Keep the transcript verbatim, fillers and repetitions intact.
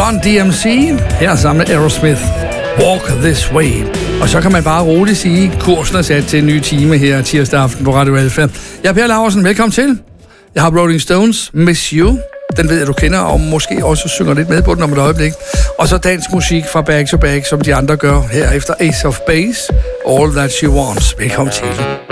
Run D M C, her sammen med Aerosmith. Walk This Way. Og så kan man bare roligt sige, at kursen er sat til en ny time her tirsdag aften på Radio Alfa. Jeg er Per Laursen, velkommen til. Jeg har Rolling Stones, Miss You. Den ved jeg, du kender, og måske også synger lidt med på den om et øjeblik. Og så dansk musik fra Back to Back, som de andre gør her efter Ace of Base. All That She Wants. Velkommen til.